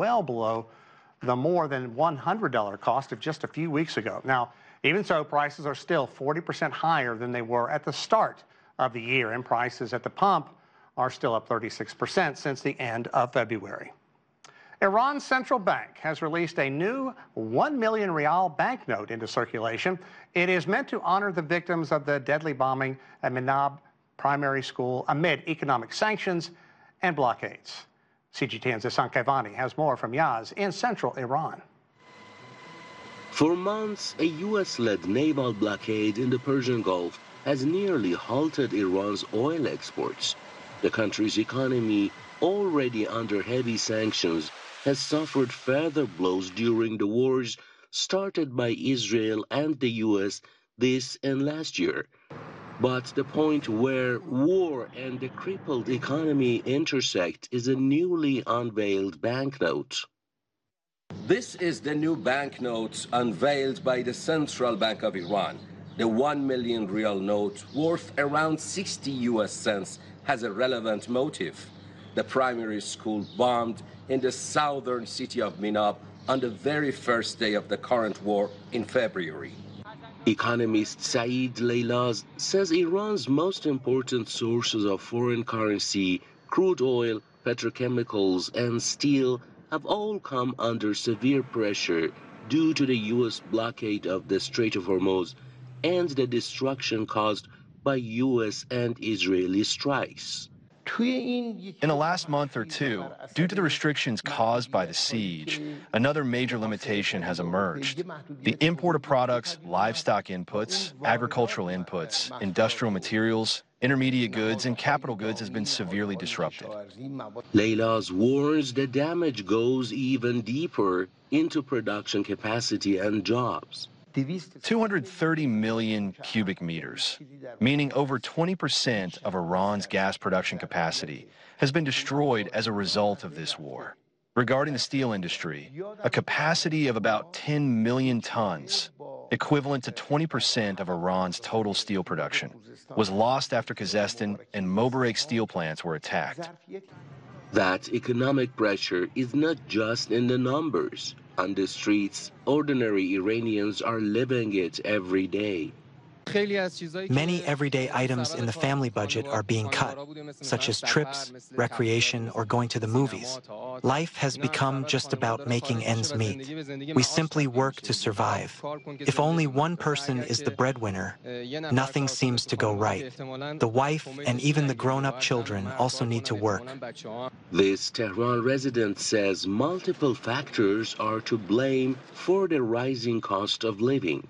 well below the more than $100 cost of just a few weeks ago. Now, even so, prices are still 40% higher than they were at the start of the year, and prices at the pump are still up 36% since the end of February. Iran's central bank has released a new 1 million rial banknote into circulation. It is meant to honor the victims of the deadly bombing at Minab Primary School amid economic sanctions and blockades. CGTN's Ihsan Kaivani has more from Yaz in central Iran. For months, a U.S.-led naval blockade in the Persian Gulf has nearly halted Iran's oil exports. The country's economy, already under heavy sanctions, has suffered further blows during the wars started by Israel and the U.S. this and last year. But the point where war and the crippled economy intersect is a newly unveiled banknote. This is the new banknote unveiled by the Central Bank of Iran. The 1 million rial note, worth around 60 US cents, has a relevant motive. The primary school bombed in the southern city of Minab on the very first day of the current war in February. Economist Saeed Leilaz says Iran's most important sources of foreign currency, crude oil, petrochemicals, and steel, have all come under severe pressure due to the U.S. blockade of the Strait of Hormuz and the destruction caused by U.S. and Israeli strikes. In the last month or two, due to the restrictions caused by the siege, another major limitation has emerged. The import of products, livestock inputs, agricultural inputs, industrial materials, intermediate goods, and capital goods has been severely disrupted. Leilaz warns the damage goes even deeper into production capacity and jobs. 230 million cubic meters, meaning over 20% of Iran's gas production capacity, has been destroyed as a result of this war. Regarding the steel industry, a capacity of about 10 million tons, equivalent to 20% of Iran's total steel production, was lost after Khuzestan and Mobarak steel plants were attacked. That economic pressure is not just in the numbers. On the streets, ordinary Iranians are living it every day. Many everyday items in the family budget are being cut, such as trips, recreation, or going to the movies. Life has become just about making ends meet. We simply work to survive. If only one person is the breadwinner, nothing seems to go right. The wife and even the grown-up children also need to work. This Tehran resident says multiple factors are to blame for the rising cost of living.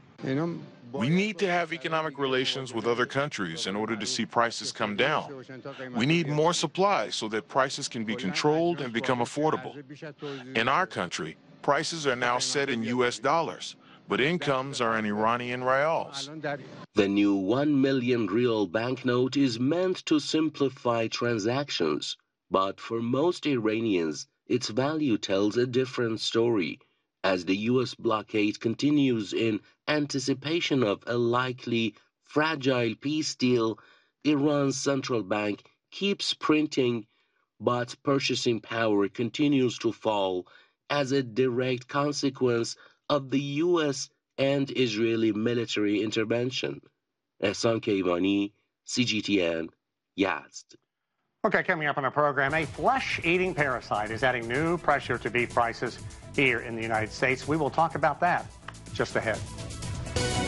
We need to have economic relations with other countries in order to see prices come down. We need more supply so that prices can be controlled and become affordable. In our country, prices are now set in US dollars, but incomes are in Iranian rials. The new 1 million rial banknote is meant to simplify transactions, but for most Iranians, its value tells a different story. As the U.S. blockade continues in anticipation of a likely fragile peace deal, Iran's central bank keeps printing, but purchasing power continues to fall as a direct consequence of the U.S. and Israeli military intervention. Ihsan Kaivani, CGTN, Yazd. Okay, coming up on our program, a flesh-eating parasite is adding new pressure to beef prices here in the United States. We will talk about that just ahead.